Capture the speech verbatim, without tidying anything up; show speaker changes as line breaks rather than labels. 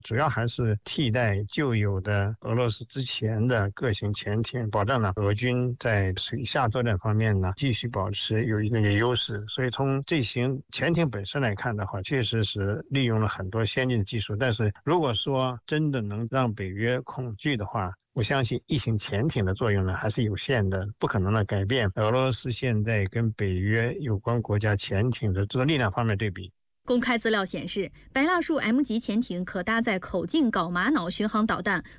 主要还是替代旧有的俄罗斯之前的各型潜艇，保障了俄军在水下作战方面呢继续保持有一定的优势。所以从这型潜艇本身来看的话，确实是利用了很多先进的技术。但是如果说真的能让北约恐惧的话，我相信一型潜艇的作用呢还是有限的，不可能的改变俄罗斯现在跟北约有关国家潜艇的这个力量方面对比。
公开资料显示，白蜡树 M 级潜艇可搭载口径镐玛瑙巡航导弹